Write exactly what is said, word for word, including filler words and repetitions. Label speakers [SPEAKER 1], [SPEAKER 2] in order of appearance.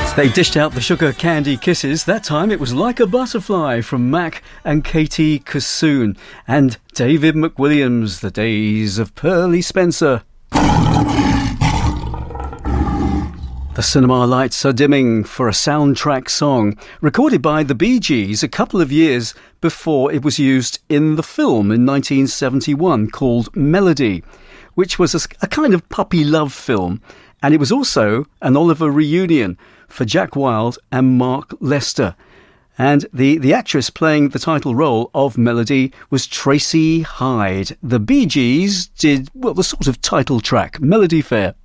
[SPEAKER 1] They dished out the sugar candy kisses. That time it was Like a Butterfly from Mac and Katie Kassoon. And David McWilliams, The Days of Pearly Spencer. The cinema lights are dimming for a soundtrack song recorded by the Bee Gees a couple of years before it was used in the film in nineteen seventy-one called Melody, which was a, a kind of puppy love film. And it was also an Oliver reunion for Jack Wilde and Mark Lester. And the, the actress playing the title role of Melody was Tracy Hyde. The Bee Gees did, well, the sort of title track, Melody Fair.